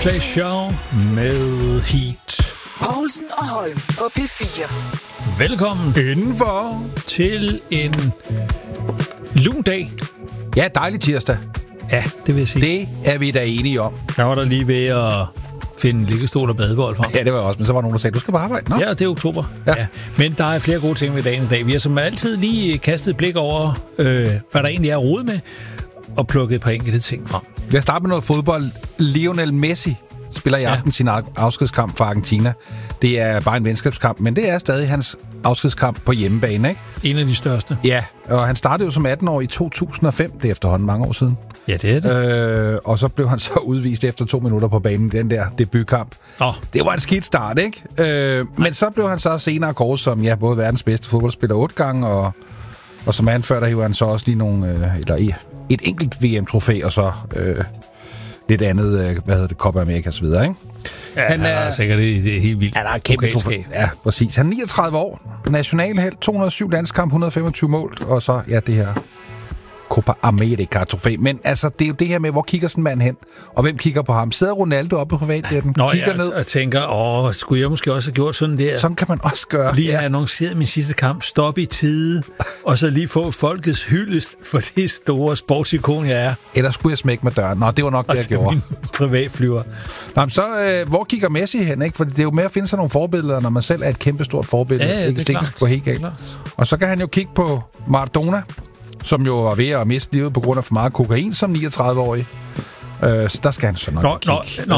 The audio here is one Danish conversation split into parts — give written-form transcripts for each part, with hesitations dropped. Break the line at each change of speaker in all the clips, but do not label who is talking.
Coldplay Show med Heat.
Poulsen og Holm på P4.
Velkommen
indenfor
til en lun dag.
Ja, dejlig tirsdag.
Ja, det vil jeg sige.
Det er vi da enige om.
Jeg var der lige ved at finde liggestol og badebold frem.
Ja, det var også, men så var nogen, der sagde, du skal på arbejde. Nå?
Ja, det er oktober.
Ja.
Men der er flere gode ting ved dagen i dag. Vi har som altid lige kastet et blik over, hvad der egentlig er rode med, og plukket et par enkelte ting frem.
Jeg starter med noget fodbold. Lionel Messi spiller i aften sin afskedskamp for Argentina. Det er bare en venskabskamp, men det er stadig hans afskedskamp på hjemmebane, ikke?
En af de største.
Ja, og han startede jo som 18-år i 2005. Det er efterhånden mange år siden.
Ja, det er det.
Og så blev han så udvist efter 2 minutter på banen, den der debutkamp. Det var en skidt start, ikke? Men så blev han så senere kåret som både verdens bedste fodboldspiller 8 gange, og som anført, der hiver han så også lige et enkelt VM-trofæ, og så lidt andet, Copa America og så videre, ikke?
Ja, han er sikkert det er helt vildt.
Han er kæmpe trofæ. Ja, præcis. Han er 39 år, nationalhelt, 207 landskamp, 125 mål, og så, det her Copa America-trofæ. Men altså, det er jo det her med, hvor kigger sådan en mand hen? Og hvem kigger på ham? Sidder Ronaldo oppe på privatjetten? Kigger ned
og tænker, skulle jeg måske også have gjort sådan der?
Sådan kan man også gøre.
Lige have annonceret min sidste kamp, stop i tide, og så lige få folkets hyldest for det store sportsikon, jeg er.
Eller skulle jeg smække med døren? Nå, det var nok det, jeg gjorde.
Privatflyver.
Nå, så hvor kigger Messi hen, ikke? For det er jo med at finde sig nogle forbilleder, når man selv er et kæmpestort forbillede.
Ja, det er klart.
Det skal gå helt galt. Og så kan han jo kigge på Maradona, som jo var ved at miste livet på grund af for meget kokain som 39-årig. Så der skal han så nok kigge.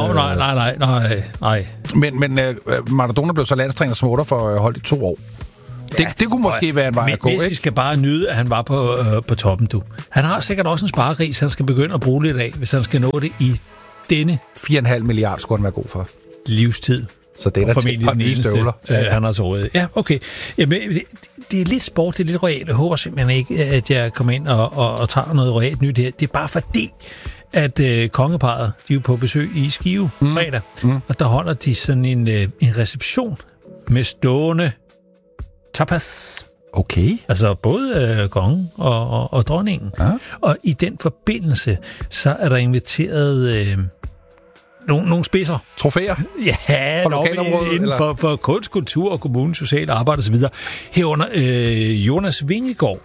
Nej.
Men Maradona blev så landstræner som 8 for holdt i 2 år. Det kunne måske være en vej at gå, ikke?
Messi skal bare nyde, at han var på toppen, du. Han har sikkert også en sparegris, han skal begynde at bruge lidt af, hvis han skal nå det i denne
4,5 milliarder skulle han være god for.
Livstid.
Så det er der
formentlig den eneste, han har så rådet. Ja, okay. Jamen, det er lidt sport, det er lidt royalt. Jeg håber simpelthen ikke, at jeg kommer ind og tager noget royalt nyt her. Det er bare fordi, at kongeparret, de er jo på besøg i Skive fredag, og der holder de sådan en reception med stående tapas.
Okay.
Altså både kongen og dronningen. Ja. Og i den forbindelse, så er der inviteret nogle spidser.
Trofæer?
Ja, inden for kunst, kultur og kommunen, socialt arbejde osv. Herunder Jonas Vingegaard.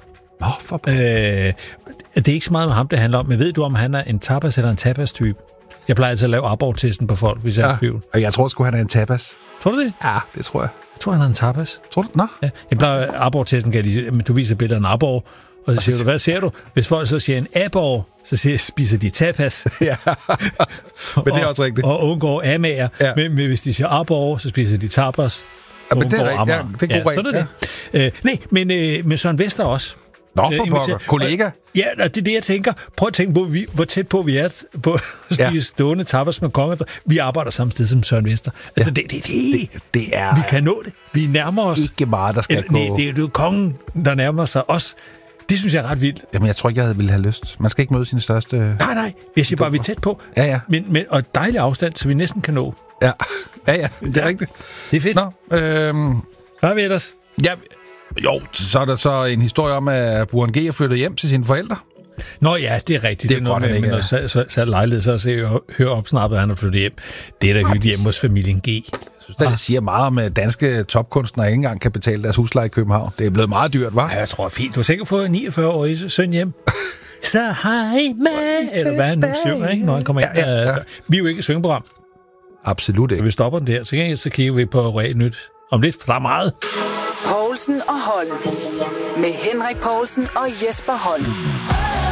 Det er ikke så meget med ham, det handler om, men ved du, om han er en tapas eller en tapas-type? Jeg plejer altså at lave abortesten på folk, hvis jeg er i tvivl.
Og jeg tror sgu, han er en tapas.
Tror du det?
Ja, det tror jeg.
Jeg tror, han er en tapas.
Tror du? Nå.
Ja, jeg plejer abortesten, du viser billeder af en abor, og så siger du, hvad ser du? Hvis folk så siger en abor, så spiser de tapas.
Ja, men det er også rigtigt.
Og undgår amager. Ja. Men hvis de siger abor, så spiser de tapas.
Ja, men det er rigtigt. Ja, det er god
sådan er det. Nej, men Søren Vester også.
Nå, for pokker. Kollega.
Ja, det er det, jeg tænker. Prøv at tænke på, hvor tæt på vi er på at spise stående tapas med konger. Vi arbejder samme sted som Søren Vester. Altså, det er... Vi kan nå det. Vi nærmer os.
Ikke meget, der skal gå.
Nej, det er jo kongen, der nærmer sig os. Det synes jeg er ret vildt.
Jamen, jeg tror ikke, jeg ville have lyst. Man skal ikke møde sin største...
Nej. Jeg siger bare, vi er tæt på.
Ja.
Men og dejlig afstand, så vi næsten kan nå.
Ja, det er rigtigt.
Det er fedt.
Nå,
hvad er vi ellers?
Ja, jo, så er der så en historie om, at Burhan G. er flyttet hjem til sine forældre.
Nå ja, det er rigtigt. Det er noget med, når så lejlighed, så hører opsnappet, at han er flyttet hjem. Det er da hyggeligt hjemme hos familien G.
Det siger meget om, at danske topkunstnere ikke engang kan betale deres husleje i København. Det er blevet meget dyrt, hva'?
Ja, jeg tror fint. Du har sikkert fået 49-årig søn hjem. Så hej med... Eller hvad han nu synger, ikke? Når han kommer ind. Ja. Vi er jo ikke et syngeprogram.
Absolut ikke.
Så vi stopper den der. Så kigger vi på Royal Nyt om lidt, for der er meget.
Poulsen og Holm. Med Henrik Poulsen og Jesper Holm.